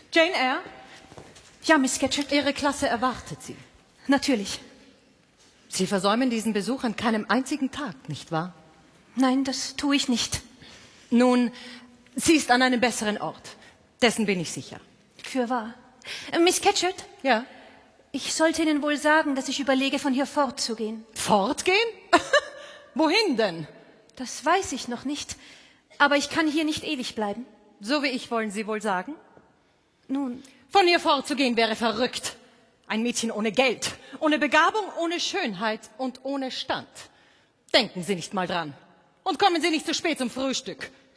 Jane Eyre? Ja, Miss Scatcherd. Ihre Klasse erwartet Sie. Natürlich. Sie versäumen diesen Besuch an keinem einzigen Tag, nicht wahr? Nein, das tue ich nicht. Nun, sie ist an einem besseren Ort. Dessen bin ich sicher. Fürwahr. Miss Scatcherd? Ja? Ich sollte Ihnen wohl sagen, dass ich überlege, von hier fortzugehen. Fortgehen? Wohin denn? Das weiß ich noch nicht. Aber ich kann hier nicht ewig bleiben. So wie ich, wollen Sie wohl sagen? Nun, Von hier fortzugehen wäre verrückt. Ein Mädchen ohne Geld, ohne Begabung, ohne Schönheit und ohne Stand. Denken Sie nicht mal dran. Und kommen Sie nicht zu spät zum Frühstück.